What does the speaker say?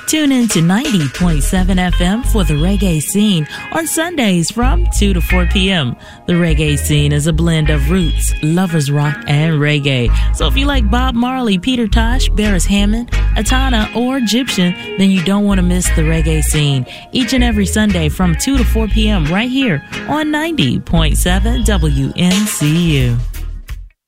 Tune in to 90.7 FM for the Reggae Scene on Sundays from 2 to 4 p.m. The Reggae Scene is a blend of roots, lovers rock, and reggae. So if you like Bob Marley, Peter Tosh, Beres Hammond, Atana, or Egyptian, then you don't want to miss the Reggae Scene each and every Sunday from 2 to 4 p.m. right here on 90.7 WNCU.